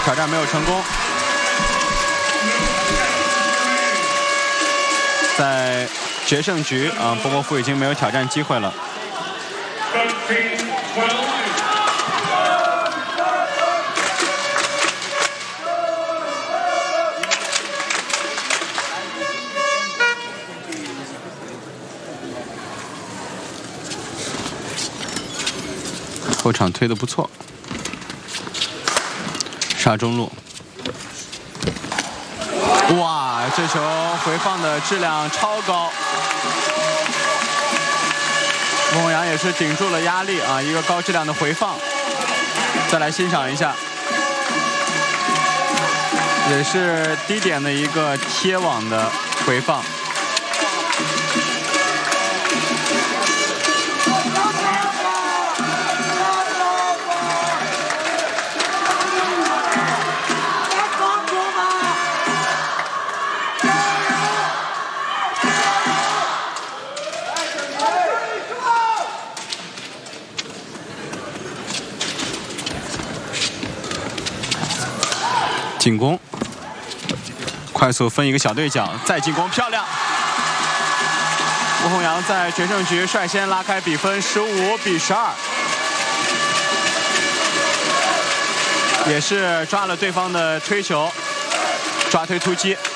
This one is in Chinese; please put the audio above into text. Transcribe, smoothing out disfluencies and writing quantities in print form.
挑战没有成功。在决胜局波波夫已经没有挑战机会了。后场推得不错，杀中路。哇，这球回放的质量超高，翁宏阳也是顶住了压力一个高质量的回放。再来欣赏一下，也是低点的一个贴网的回放。进攻，快速分一个小对角，再进攻，漂亮！翁宏阳在决胜局率先拉开比分15-12，也是抓了对方的推球，抓推突击。